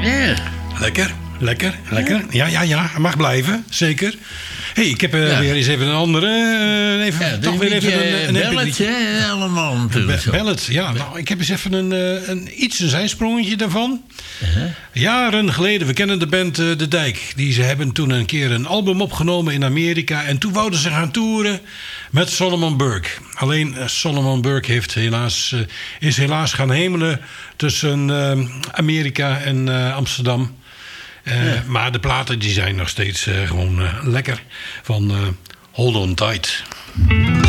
Ja. Lekker. Ja, mag blijven, zeker. Hey, ik heb weer eens even een andere... toch weer even een ballet, hè, allemaal natuurlijk. Ballet, ja. Nou, ik heb eens even een zijsprongetje daarvan. Jaren geleden, we kennen de band De Dijk. Ze hebben toen een keer een album opgenomen in Amerika. En toen wouden ze gaan toeren met Solomon Burke. Alleen Solomon Burke is helaas gaan hemelen tussen Amerika en Amsterdam. Maar de platen die zijn nog steeds gewoon lekker. Van Hold On Tight.